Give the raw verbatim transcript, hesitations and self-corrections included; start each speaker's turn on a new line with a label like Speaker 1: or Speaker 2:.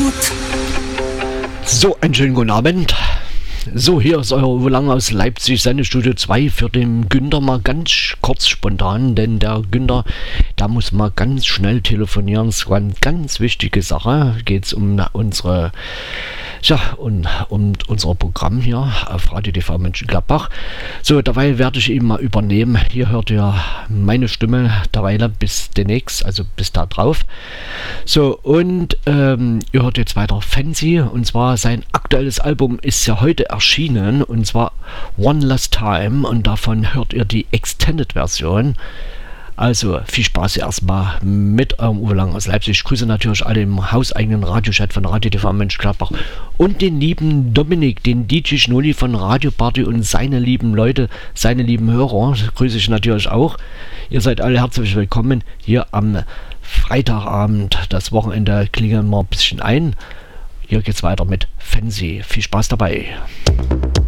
Speaker 1: So, einen schönen guten Abend. So, hier ist euer Uwe Lang aus Leipzig, Sendestudio zwei für den Günther mal ganz kurz spontan, denn der Günther, der muss mal ganz schnell telefonieren. Es war eine ganz wichtige Sache. Geht es um unsere, ja, um, um unser Programm hier auf Radio T V Mönchengladbach. So, dabei werde ich eben mal übernehmen. Hier hört ihr meine Stimme derweil bis demnächst, also bis da drauf. So, und ähm, ihr hört jetzt weiter Fancy, und zwar sein aktuelles Album ist ja heute erschienen, und zwar One Last Time, und davon hört ihr die Extended-Version. Also viel Spaß erstmal mit eurem Uwe Lang aus Leipzig. Ich grüße natürlich alle im hauseigenen Radiochat von Radio T V Mönchengladbach und den lieben Dominik, den D J Schnulli von Radio Party und seine lieben Leute, seine lieben Hörer, grüße ich natürlich auch. Ihr seid alle herzlich willkommen hier am Freitagabend. Das Wochenende klingeln wir ein bisschen ein. Hier geht's weiter mit Fancy. Viel Spaß dabei.